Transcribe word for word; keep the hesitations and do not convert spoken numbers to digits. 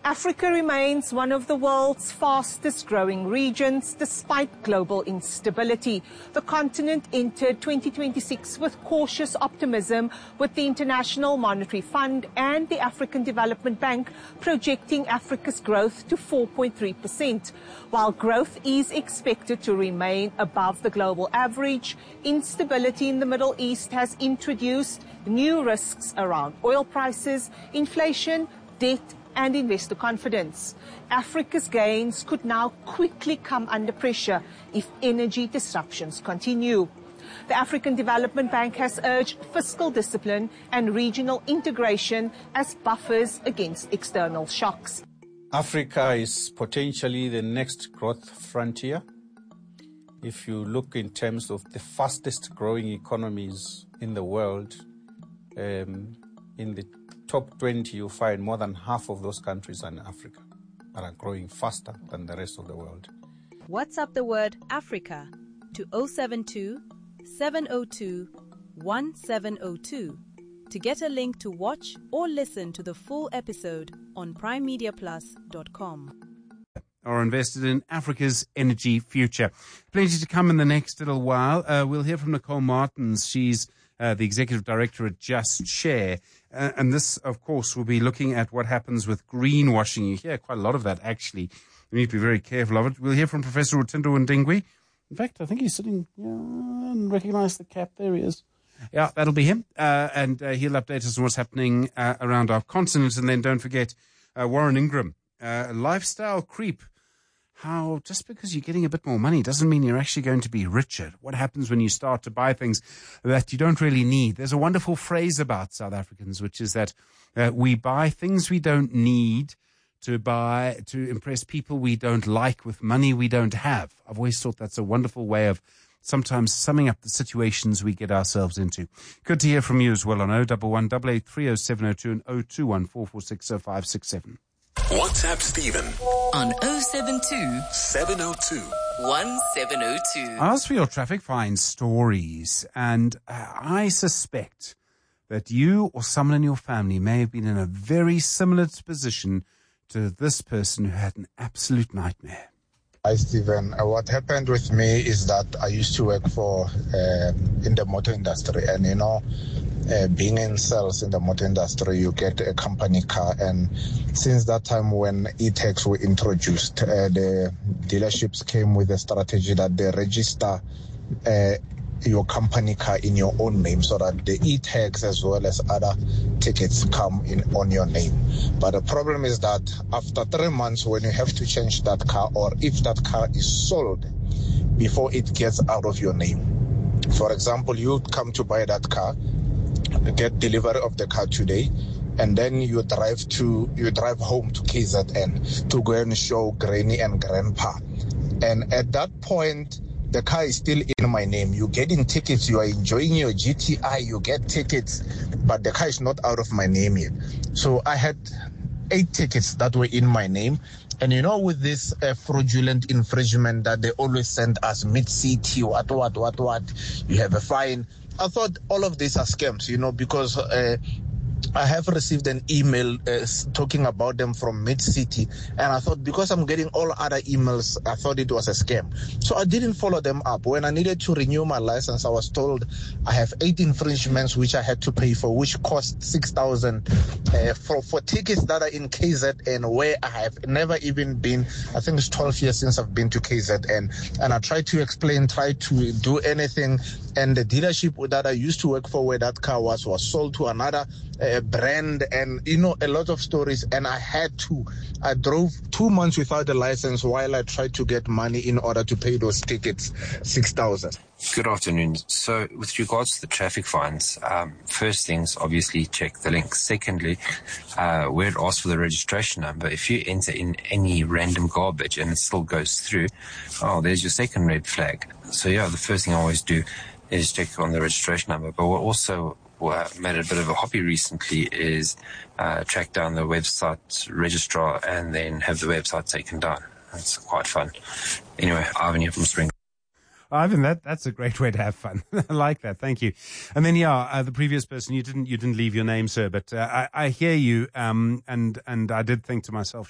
Africa remains one of the world's fastest growing regions despite global instability. The continent entered twenty twenty-six with cautious optimism, with the International Monetary Fund and the African Development Bank projecting Africa's growth to four point three percent. While growth is expected to remain above the global average, instability in the Middle East has introduced new risks around oil prices, inflation, debt and investor confidence. Africa's gains could now quickly come under pressure if energy disruptions continue. The African Development Bank has urged fiscal discipline and regional integration as buffers against external shocks. Africa is potentially the next growth frontier. If you look in terms of the fastest growing economies in the world, um, in the top twenty, you find more than half of those countries are in Africa and are growing faster than the rest of the world. WhatsApp the word Africa to zero seven two, seven zero two, one seven zero two to get a link to watch or listen to the full episode on prime media plus dot com. Are invested in Africa's energy future. Plenty to come in the next little while. Uh, we'll hear from Nicole Martins. She's uh, the Executive Director at Just Share. Uh, and this, of course, will be looking at what happens with greenwashing. You hear quite a lot of that, actually. We need to be very careful of it. We'll hear from Professor Rutindo Ndingwi. In fact, I think he's sitting, yeah, and recognize the cap. There he is. Yeah, that'll be him. Uh, and uh, he'll update us on what's happening uh, around our continent. And then don't forget uh, Warren Ingram, uh, lifestyle creep. How just because you're getting a bit more money doesn't mean you're actually going to be richer. What happens when you start to buy things that you don't really need? There's a wonderful phrase about South Africans, which is that uh, we buy things we don't need to buy, to impress people we don't like with money we don't have. I've always thought that's a wonderful way of sometimes summing up the situations we get ourselves into. Good to hear from you as well on zero one one, eight eight three, zero seven zero two and zero two one, four four six, zero five six seven. WhatsApp Stephen on zero seven two, seven zero two, one seven zero two. Ask for your traffic fine stories, and uh, I suspect that you or someone in your family may have been in a very similar position to this person who had an absolute nightmare. Hi, Stephen. Uh, what happened with me is that I used to work for uh, in the motor industry, and you know, uh, being in sales in the motor industry, you get a company car. And since that time when e-tags were introduced, uh, the dealerships came with a strategy that they register uh, your company car in your own name so that the e-tags as well as other tickets come in on your name. But the problem is that after three months, when you have to change that car, or if that car is sold before it gets out of your name, for example, you come to buy that car, get delivery of the car today, and then you drive to you drive home to K Z N to go and show granny and grandpa, and at that point the car is still in my name. You're getting tickets, you are enjoying your G T I, you get tickets, but the car is not out of my name yet. So I had eight tickets that were in my name. And you know, with this uh, fraudulent infringement that they always send us mid-city, what, what, what, what, you have a fine. I thought all of these are scams, you know, because uh, I have received an email uh, talking about them from Mid-City, and I thought because I'm getting all other emails, I thought it was a scam. So I didn't follow them up. When I needed to renew my license, I was told I have eight infringements which I had to pay for, which cost six thousand uh, for, for tickets that are in K Z N, where I have never even been. I think it's twelve years since I've been to K Z N, and I tried to explain, tried to do anything, and the dealership that I used to work for where that car was, was sold to another uh, brand, and you know, a lot of stories. And I had to I drove two months without a license while I tried to get money in order to pay those tickets, six thousand. Good afternoon. So with regards to the traffic fines, um, first things, obviously check the link. Secondly, uh, where it asks for the registration number, if you enter in any random garbage and it still goes through, oh, there's your second red flag. So yeah, the first thing I always do is check on the registration number. But what also what made it a bit of a hobby recently is uh, track down the website registrar and then have the website taken down. That's quite fun. Anyway, Ivan here from Spring. Ivan, that that's a great way to have fun. I like that. Thank you. And then, yeah, uh, the previous person, you didn't you didn't leave your name, sir, but uh, I, I hear you. Um, and and I did think to myself,